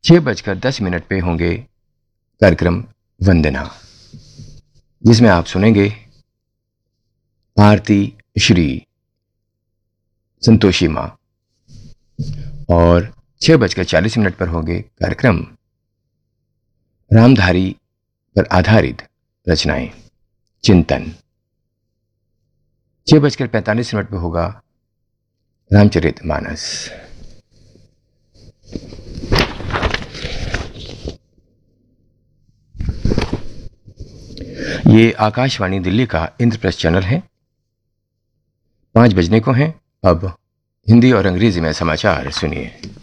6:10 पे होंगे कार्यक्रम वंदना, जिसमें आप सुनेंगे आरती श्री संतोषी माँ। और 6:40 पर होंगे कार्यक्रम रामधारी पर आधारित रचनाएं चिंतन। 6:45 पर होगा रामचरितमानस। ये आकाशवाणी दिल्ली का इंद्रप्रस्थ चैनल है। 5 बजने को हैं। अब हिंदी और अंग्रेजी में समाचार सुनिए।